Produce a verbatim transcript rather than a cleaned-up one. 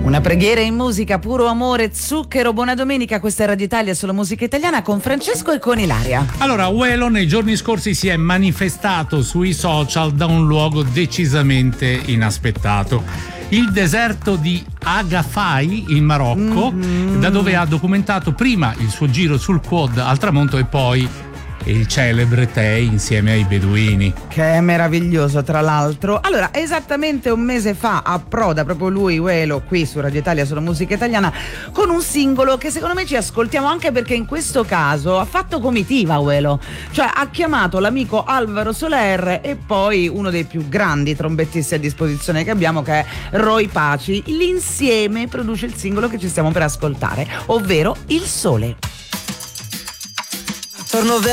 Una preghiera in musica, puro amore, zucchero. Buona domenica, questa è Radio Italia, solo musica italiana, con Francesco e con Ilaria. Allora, Uelo nei giorni scorsi si è manifestato sui social da un luogo decisamente inaspettato. Il deserto di Agafay in Marocco, mm-hmm. da dove ha documentato prima il suo giro sul quad al tramonto e poi il celebre Tè insieme ai beduini, che è meraviglioso tra l'altro. Allora, esattamente un mese fa approda proprio lui, Uelo, qui su Radio Italia, solo musica italiana, con un singolo che secondo me ci ascoltiamo, anche perché in questo caso ha fatto comitiva Uelo, cioè ha chiamato l'amico Alvaro Soler e poi uno dei più grandi trombettisti a disposizione che abbiamo, che è Roy Paci. L'insieme produce il singolo che ci stiamo per ascoltare, ovvero Il Sole. Torno